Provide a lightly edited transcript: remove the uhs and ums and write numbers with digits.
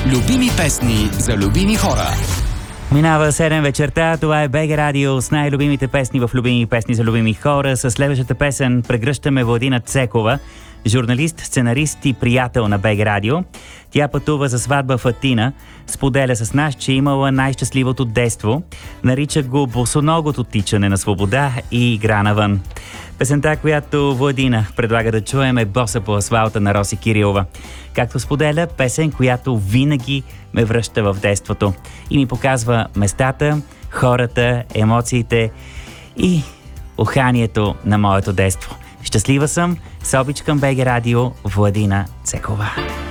Любими песни за любими хора. Минава 7 вечерта, това е БГ Радио с най-любимите песни в любими песни за любими хора. С следващата песен прегръщаме Владина Цекова, журналист, сценарист и приятел на БГ Радио. Тя пътува за сватба в Атина, споделя с нас, че имала най-щастливото детство, нарича го босоногото тичане на свобода и игра навън. Песента, която Владина предлага да чуем, е Боса по асфалта на Роси Кирилова. Както споделя, песен, която винаги ме връща в детството и ми показва местата, хората, емоциите и уханието на моето детство. Щастлива съм, с обич към БГ Радио, Владина Цекова.